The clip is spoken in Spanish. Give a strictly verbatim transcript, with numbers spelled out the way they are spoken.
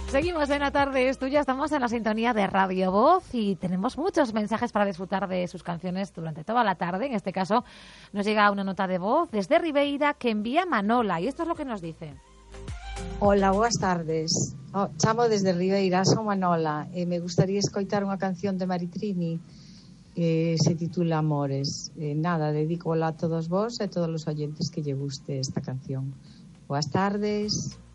Seguimos en La Tarde es Tuya, estamos en la sintonía de Radio Voz y tenemos muchos mensajes para disfrutar de sus canciones durante toda la tarde. En este caso nos llega una nota de voz desde Ribeira que envía Manola y esto es lo que nos dice. Hola, boas tardes. Oh, chamo desde Ribeira, son Manola e me gustaría escoitar unha canción de Maritrini que eh, se titula Amores. Eh, nada, dedico a todos vos e a todos os oyentes que lle guste esta canción. Boas tardes.